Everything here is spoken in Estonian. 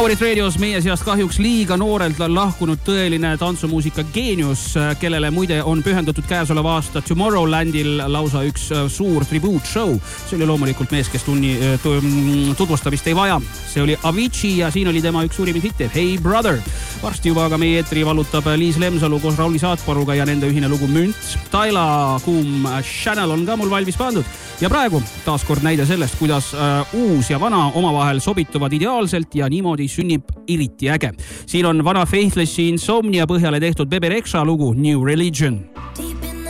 Favorit Radios meie seast kahjuks liiga noorelt lahkunud tõeline tantsumuusika geenius, kellele muide on pühendatud käesoleva aasta Tomorrowlandil lausa üks suur tribute show. See oli loomulikult mees, kes tutvustamist ei vaja. See oli Avicii ja siin oli tema üks suurimaid hitte, Hey Brother. Varsti juba aga meie eetri vallutab Liis Lemsalu koos Rauli Saatparuga ja nende ühine lugu Münt. Taila kuum Channel on ka mul valmis pandud. Ja praegu taas kord näide sellest, kuidas uus ja vana omavahel sobituvad ideaalselt ja niimoodi sünnib eriti äge. Siin on vana Faithlessi Insomnia põhjale tehtud Bebe Rexha lugu New Religion.